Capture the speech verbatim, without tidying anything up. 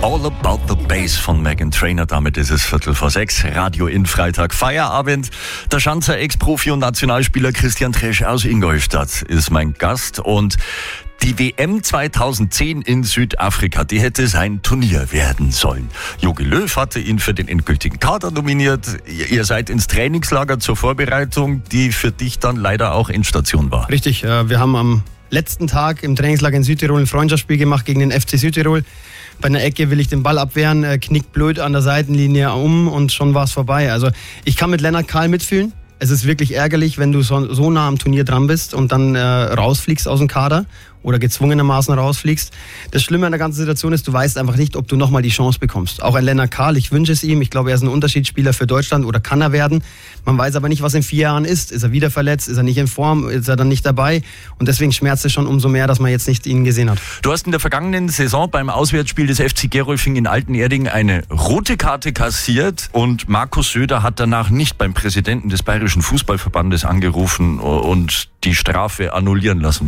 All About the Bass von Meghan Trainor. Damit ist es Viertel vor sechs. Radio in Freitag Feierabend. Der Schanzer Ex-Profi und Nationalspieler Christian Tresch aus Ingolstadt ist mein Gast. Und die W M zweitausendzehn in Südafrika, die hätte sein Turnier werden sollen. Jogi Löw hatte ihn für den endgültigen Kader nominiert. Ihr seid ins Trainingslager zur Vorbereitung, die für dich dann leider auch Endstation war. Richtig, wir haben am letzten Tag im Trainingslager in Südtirol ein Freundschaftsspiel gemacht gegen den F C Südtirol. Bei einer Ecke will ich den Ball abwehren, knickt blöd an der Seitenlinie um und schon war es vorbei. Also ich kann mit Lennart Kahl mitfühlen. Es ist wirklich ärgerlich, wenn du so, so nah am Turnier dran bist und dann äh, rausfliegst aus dem Kader oder gezwungenermaßen rausfliegst. Das Schlimme an der ganzen Situation ist, du weißt einfach nicht, ob du nochmal die Chance bekommst. Auch ein Lennart Kahl, ich wünsche es ihm. Ich glaube, er ist ein Unterschiedsspieler für Deutschland oder kann er werden. Man weiß aber nicht, was in vier Jahren ist. Ist er wieder verletzt? Ist er nicht in Form? Ist er dann nicht dabei? Und deswegen schmerzt es schon umso mehr, dass man jetzt nicht ihn gesehen hat. Du hast in der vergangenen Saison beim Auswärtsspiel des F C Gerolfing in Altenerding eine rote Karte kassiert und Markus Söder hat danach nicht beim Präsidenten des Bayerischen Fußballverbandes angerufen und die Strafe annullieren lassen.